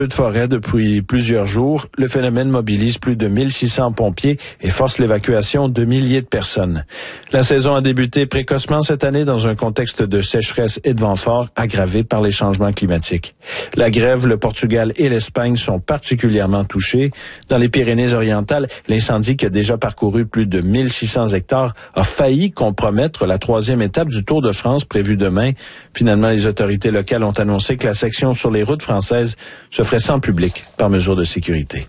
de forêt depuis plusieurs jours. Le phénomène mobilise plus de 1600 pompiers et force l'évacuation de milliers de personnes. La saison a débuté précocement cette année dans un contexte de sécheresse et de vent fort aggravé par les changements climatiques. La Grève, le Portugal et l'Espagne sont particulièrement touchés. Dans les Pyrénées-Orientales, l'incendie qui a déjà parcouru plus de 1600 hectares a failli compromettre la 3e étape du Tour de France prévue demain. Finalement, les autorités locales ont annoncé que la section sur les routes françaises se ferait sans public par mesure de sécurité.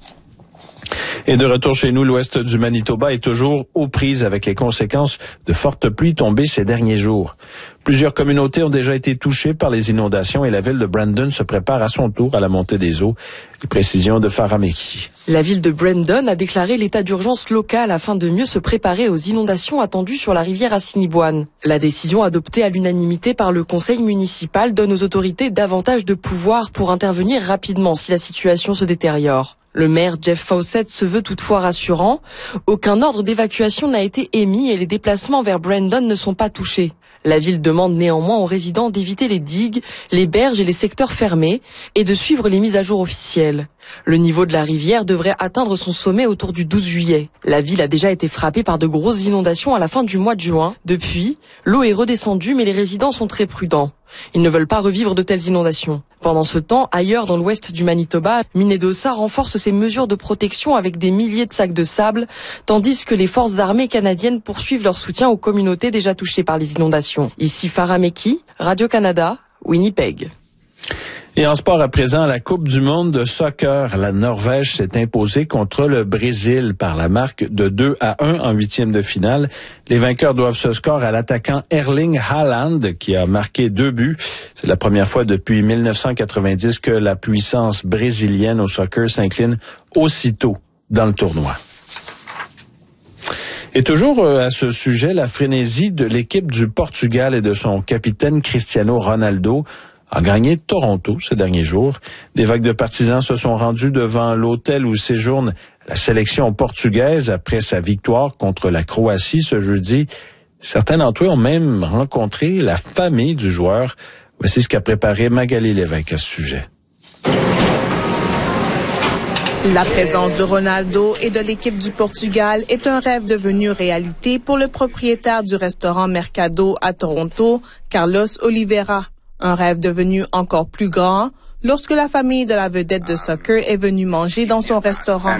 Et de retour chez nous, l'ouest du Manitoba est toujours aux prises avec les conséquences de fortes pluies tombées ces derniers jours. Plusieurs communautés ont déjà été touchées par les inondations et la ville de Brandon se prépare à son tour à la montée des eaux. Les précisions de Farah Meki. La ville de Brandon a déclaré l'état d'urgence local afin de mieux se préparer aux inondations attendues sur la rivière Assiniboine. La décision adoptée à l'unanimité par le conseil municipal donne aux autorités davantage de pouvoir pour intervenir rapidement si la situation se détériore. Le maire Jeff Fawcett se veut toutefois rassurant. Aucun ordre d'évacuation n'a été émis et les déplacements vers Brandon ne sont pas touchés. La ville demande néanmoins aux résidents d'éviter les digues, les berges et les secteurs fermés et de suivre les mises à jour officielles. Le niveau de la rivière devrait atteindre son sommet autour du 12 juillet. La ville a déjà été frappée par de grosses inondations à la fin du mois de juin. Depuis, l'eau est redescendue mais les résidents sont très prudents. Ils ne veulent pas revivre de telles inondations. Pendant ce temps, ailleurs dans l'ouest du Manitoba, Minnedosa renforce ses mesures de protection avec des milliers de sacs de sable, tandis que les forces armées canadiennes poursuivent leur soutien aux communautés déjà touchées par les inondations. Ici Farah Meki, Radio-Canada, Winnipeg. Et en sport à présent, la Coupe du monde de soccer, la Norvège s'est imposée contre le Brésil par la marque de 2-1 en 8e de finale. Les vainqueurs doivent ce score à l'attaquant Erling Haaland qui a marqué 2 buts. C'est la première fois depuis 1990 que la puissance brésilienne au soccer s'incline aussitôt dans le tournoi. Et toujours à ce sujet, la frénésie de l'équipe du Portugal et de son capitaine Cristiano Ronaldo a gagné Toronto ces derniers jours. Des vagues de partisans se sont rendus devant l'hôtel où séjourne la sélection portugaise après sa victoire contre la Croatie ce jeudi. Certains d'entre eux ont même rencontré la famille du joueur. Voici ce qu'a préparé Magali Lévesque à ce sujet. La présence de Ronaldo et de l'équipe du Portugal est un rêve devenu réalité pour le propriétaire du restaurant Mercado à Toronto, Carlos Oliveira. Un rêve devenu encore plus grand lorsque la famille de la vedette de soccer est venue manger dans son restaurant.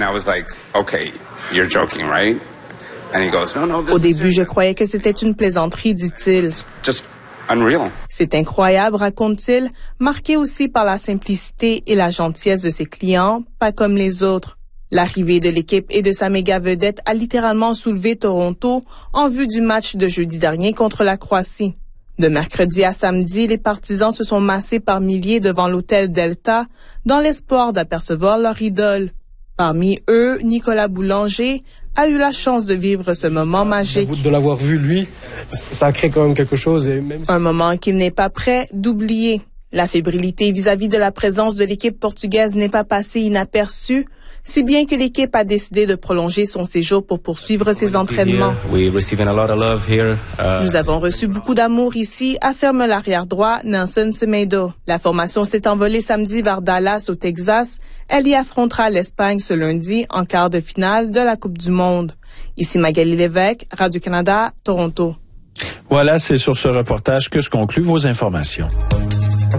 Au début, je croyais que c'était une plaisanterie, dit-il. C'est incroyable, raconte-t-il, marqué aussi par la simplicité et la gentillesse de ses clients, pas comme les autres. L'arrivée de l'équipe et de sa méga vedette a littéralement soulevé Toronto en vue du match de jeudi dernier contre la Croatie. De mercredi à samedi, les partisans se sont massés par milliers devant l'hôtel Delta dans l'espoir d'apercevoir leur idole. Parmi eux, Nicolas Boulanger a eu la chance de vivre ce moment magique. De l'avoir vu, lui, ça crée quand même quelque chose. Et même un moment qu'il n'est pas prêt d'oublier. La fébrilité vis-à-vis de la présence de l'équipe portugaise n'est pas passée inaperçue, si bien que l'équipe a décidé de prolonger son séjour pour poursuivre ses entraînements. Nous avons reçu beaucoup d'amour ici, affirme l'arrière-droit Nelson Semedo. La formation s'est envolée samedi vers Dallas, au Texas. Elle y affrontera l'Espagne ce lundi en quart de finale de la Coupe du monde. Ici Magali Lévesque, Radio-Canada, Toronto. Voilà, c'est sur ce reportage que se concluent vos informations.